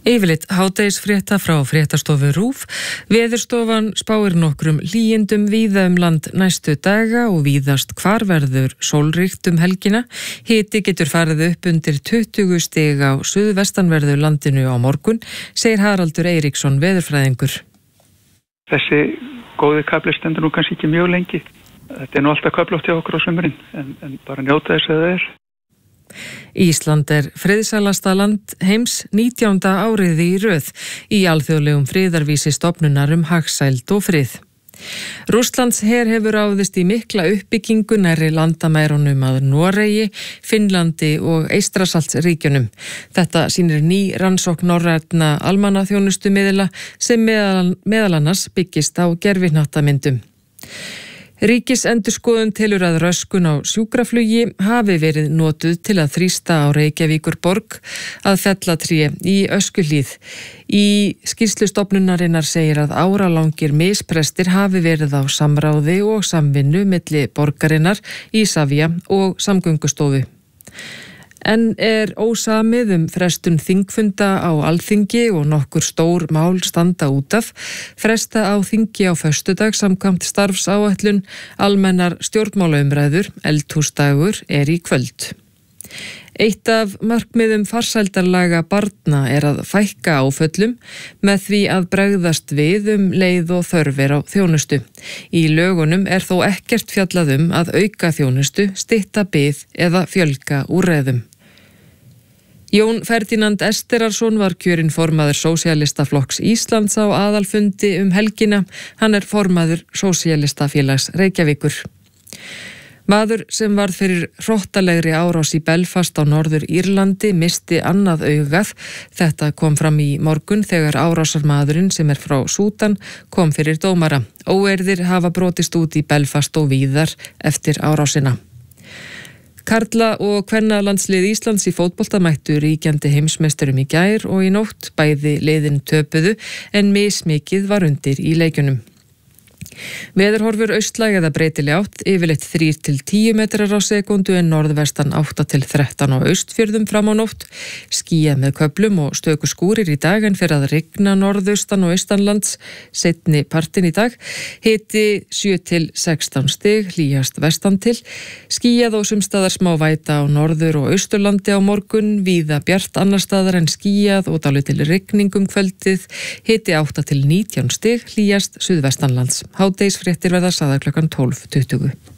Yfirleitt hádegisfrétta frá fréttastofu RÚV. Veðurstofan spáir nokkrum hlýindum víða land næstu daga og víðast hvar verður sólríkt helgina. Hiti getur farið upp undir 20 stig á suðvestanverðu landinu á morgun, segir Haraldur Eiríksson veðurfræðingur. Þessi góði kafli stendur nú kannski ekki mjög lengi. Þetta nú alltaf köflótt hjá okkur á sumrin, en bara njóta þess að það er. Ísland friðsælasta land heims 19. árið í röð í alþjóðlegum friðarvísi stofnunar hagsæld og frið. Rússlands her hefur ráðist í mikla uppbyggingu nærri landamærunum að Noregi, Finnlandi og Eystrasaltsríkjunum. Þetta sýnir ný rannsókn norrænna almannaþjónustumiðla sem meðal annars byggist á gervihnattamyndum. Ríkisendurskoðun telur að röskun á sjúkraflugi hafi verið notuð til að þrýsta á Reykjavíkurborg að fella tré í Öskjuhlíð. Í skýrslu stofnunarinnar segir að áralangir misprestir hafi verið á samráði og samvinnu milli borgarinnar, Isavia og Samgöngustofu. En ósamið frestun þingfunda á Alþingi og nokkur stór mál standa út af. Fresta á þingi á föstudag samkvæmt starfsáætlun, almennar stjórnmálaumræður, eldhúsdagur í kvöld. Eitt af markmiðum farsældarlaga barna að fækka áföllum með því að bregðast við leið og þörf á þjónustu. Í lögunum þó ekkert fjallað að auka þjónustu, stytta bið eða fjölga úrræðum. Jón Ferdinand Esterarsson var kjörinn formaður Sósíalistaflokks Íslands á aðalfundi helgina. Hann formaður Sósíalistafélags Reykjavíkur. Maður sem varð fyrir hrottalegri árás í Belfast á Norður Írlandi missti annað augað. Þetta kom fram í morgun þegar árásarmaðurinn sem frá Súdan kom fyrir dómara. Óeirðir hafa brotist út í Belfast og víðar eftir árásina. Karla- og kvennalandslið Íslands í fótbolta mættu ríkjandi heimsmeisturum í gær og í nótt. Bæði liðin töpuðu en mismikið var undir í leikjunum. Veðurhorfur austlæg eða breytileg átt, yfirleitt 3-10 metrar á sekundu en norðvestan 8-13 á Austfjörðum fram á nótt. Skýjað með köflum og stöku skúrir í dag en fer að rigna norðaustan og austanlands seinni partinn í dag. Hiti 7-16 stig, hlýjast vestan til. Skýjað og sumstaðar smá væta á norður og austurlandi á morgun, víða bjart annar staðar en skýjað og dálítil rigning kvöldið. Hiti 8-19 stig, hlýjast suðvestanlands. Hádegisfréttir verða sagðar klukkan 12:20.